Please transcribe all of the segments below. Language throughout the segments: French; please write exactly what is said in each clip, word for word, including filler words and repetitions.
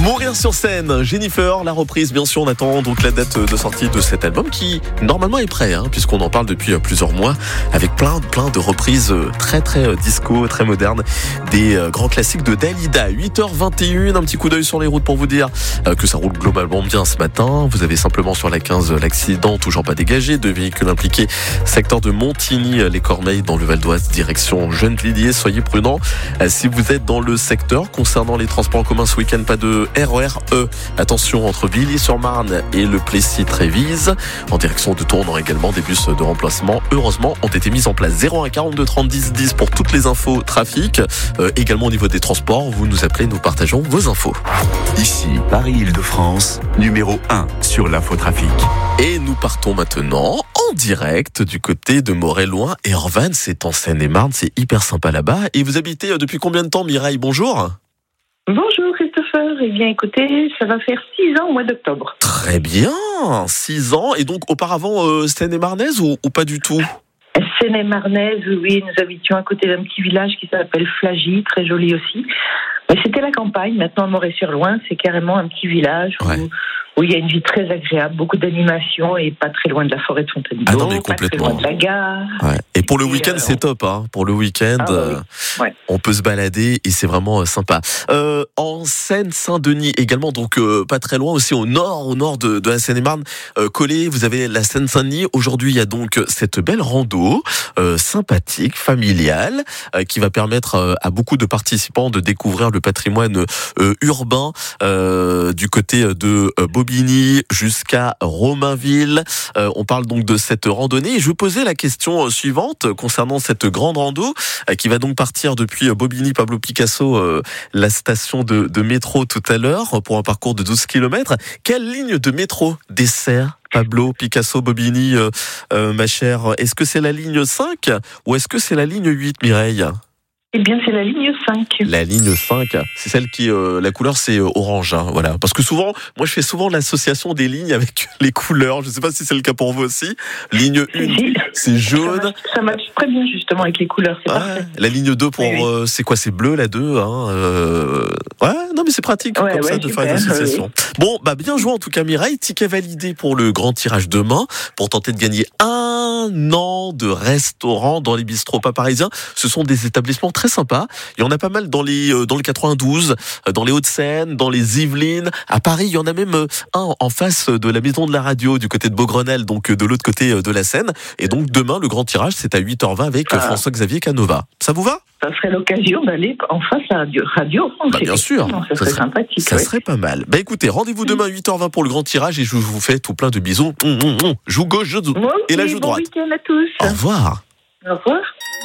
Mourir sur scène, Jennifer, la reprise, bien sûr, on attend donc la date de sortie de cet album qui normalement est prêt, hein, puisqu'on en parle depuis plusieurs mois, avec plein, plein de reprises très très disco, très modernes, des grands classiques de Dalida. huit heures vingt et une, un petit coup d'œil sur les routes pour vous dire que ça roule globalement bien ce matin. Vous avez simplement sur la quinze l'accident, toujours pas dégagé, deux véhicules impliqués, secteur de Montigny, les Cormeilles dans le Val d'Oise, direction Gennevilliers. Soyez prudents si vous êtes dans le secteur. Concernant les transports en commun ce week-end, pas de R E R E. Attention entre Villiers-sur-Marne et le Plessis-Trévise. En direction de Tournan également, des bus de remplacement, heureusement, ont été mis en place. zéro un quarante-deux trente dix dix pour toutes les infos trafic. Euh, également au niveau des transports, vous nous appelez, nous partageons vos infos. Ici, Paris-Île-de-France, numéro un sur l'infotrafic. Et nous partons maintenant en direct du côté de Moret-Loing et Orvannes. C'est en Seine-et-Marne, c'est hyper sympa là-bas. Et vous habitez depuis combien de temps, Mireille? Bonjour. Bonjour Christopher, eh bien écoutez, ça va faire six ans au mois d'octobre. Très bien, six ans, et donc auparavant euh, Seine-et-Marnaise ou, ou pas du tout? Seine-et-Marnaise, oui, nous habitions à côté d'un petit village qui s'appelle Flagy, très joli aussi. Mais c'était la campagne, maintenant à Moret-sur-Loing, c'est carrément un petit village où, ouais. où il y a une vie très agréable, beaucoup d'animation et pas très loin de la forêt de Fontainebleau, ah non, mais pas très loin de la gare. Ouais. Et pour le et week-end, euh, c'est top, hein. Pour le week-end, ah, euh, oui. ouais. on peut se balader et c'est vraiment euh, sympa. Euh, en Seine-Saint-Denis également, donc euh, pas très loin aussi au nord, au nord de, de la Seine-et-Marne, euh, collé, vous avez la Seine-Saint-Denis. Aujourd'hui, il y a donc cette belle rando euh, sympathique, familiale, euh, qui va permettre euh, à beaucoup de participants de découvrir le patrimoine euh, urbain euh, du côté de euh, Bobigny jusqu'à Romainville. Euh, on parle donc de cette randonnée et je vais poser la question suivante concernant cette grande rando euh, qui va donc partir depuis Bobigny Pablo Picasso, euh, la station de, de métro tout à l'heure pour un parcours de douze kilomètres. Quelle ligne de métro dessert Pablo Picasso Bobigny, euh, euh, ma chère? Est-ce que c'est la ligne cinq ou est-ce que c'est la ligne huit, Mireille? Eh bien, c'est la ligne cinq. La ligne cinq, c'est celle qui, euh, la couleur, c'est euh, orange, hein, voilà. Parce que souvent, moi, je fais souvent l'association des lignes avec les couleurs. Je ne sais pas si c'est le cas pour vous aussi. Ligne un, c'est jaune. Ça marche, ça marche très bien, justement, avec les couleurs, c'est ah, parfait. La ligne deux, pour, oui, oui. Euh, c'est quoi? C'est bleu, la deux, hein, euh... Ouais, non, mais c'est pratique, ouais, comme ouais, ça, de faire une association. Oui. Bon, bah, bien joué, en tout cas, Mireille. Ticket validé pour le grand tirage demain, pour tenter de gagner un an de restaurant dans les bistrots pas parisiens. Ce sont des établissements très sympa. Il y en a pas mal dans les dans le quatre-vingt-douze, dans les Hauts-de-Seine, dans les Yvelines. À Paris, il y en a même un en face de la maison de la radio du côté de Beaugrenelle, donc de l'autre côté de la Seine. Et donc demain, le grand tirage, c'est à huit heures vingt avec ah. François-Xavier Canova. Ça vous va? Ça serait l'occasion d'aller en face à la radio. Bah, bien sûr. Ça, ça serait, serait sympathique. Ça ouais. serait pas mal. Bah écoutez, rendez-vous demain à huit heures vingt pour le grand tirage et je vous fais tout plein de bisous. Mmh, mmh, mmh. Joue gauche, joue Moi et la aussi, joue bon droite. Week-end à tous. Au revoir. Au revoir.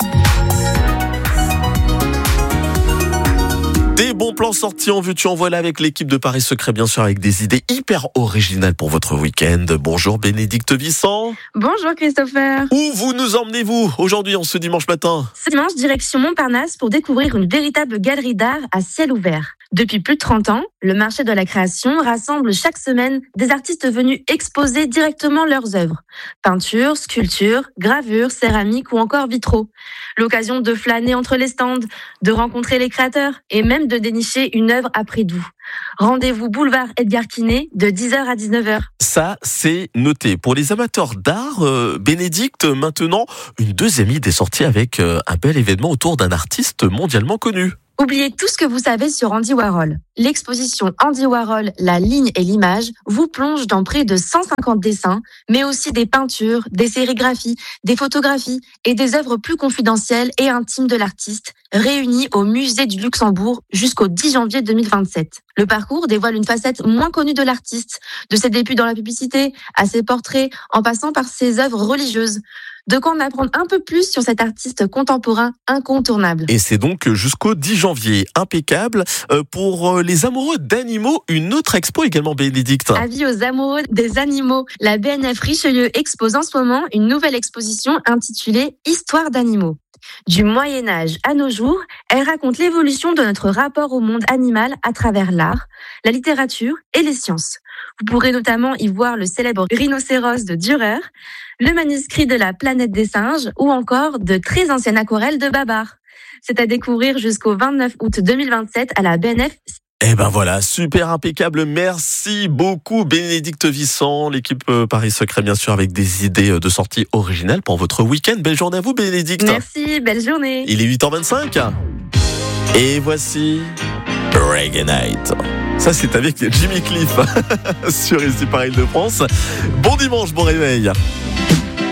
Des bons plans sortis en vue, tu en voilà avec l'équipe de Paris Secret, bien sûr, avec des idées hyper originales pour votre week-end. Bonjour Bénédicte Vissant. Bonjour Christopher. Où vous nous emmenez-vous aujourd'hui, en ce dimanche matin? Ce dimanche, direction Montparnasse pour découvrir une véritable galerie d'art à ciel ouvert. Depuis plus de trente ans, le marché de la création rassemble chaque semaine des artistes venus exposer directement leurs œuvres. Peintures, sculptures, gravures, céramiques ou encore vitraux. L'occasion de flâner entre les stands, de rencontrer les créateurs et même de dénicher une œuvre à prix doux. Rendez-vous boulevard Edgar Quinet de dix heures à dix-neuf heures. Ça, c'est noté. Pour les amateurs d'art, euh, Bénédicte, maintenant, une deuxième idée sortie avec euh, un bel événement autour d'un artiste mondialement connu. Oubliez tout ce que vous savez sur Andy Warhol. L'exposition Andy Warhol, la ligne et l'image vous plonge dans près de cent cinquante dessins, mais aussi des peintures, des sérigraphies, des photographies et des œuvres plus confidentielles et intimes de l'artiste, réunies au Musée du Luxembourg jusqu'au dix janvier deux mille vingt-sept. Le parcours dévoile une facette moins connue de l'artiste, de ses débuts dans la publicité, à ses portraits, en passant par ses œuvres religieuses. De quoi en apprendre un peu plus sur cet artiste contemporain incontournable. Et c'est donc jusqu'au dix janvier. Impeccable. Euh, pour les amoureux d'animaux, une autre expo également, Bénédicte. Avis aux amoureux des animaux. La B N F Richelieu expose en ce moment une nouvelle exposition intitulée Histoire d'animaux. Du Moyen-Âge à nos jours, elle raconte l'évolution de notre rapport au monde animal à travers l'art, la littérature et les sciences. Vous pourrez notamment y voir le célèbre rhinocéros de Dürer, le manuscrit de la planète des singes ou encore de très anciennes aquarelles de Babar. C'est à découvrir jusqu'au vingt-neuf août deux mille vingt-sept à la B N F Eh ben voilà, super impeccable. Merci beaucoup Bénédicte Vissant, l'équipe Paris Secret bien sûr avec des idées de sortie originales pour votre week-end. Belle journée à vous Bénédicte. Merci, belle journée. Il est huit heures vingt-cinq. Et voici Reggae Night. Ça c'est avec Jimmy Cliff sur Ici Paris de France. Bon dimanche, bon réveil.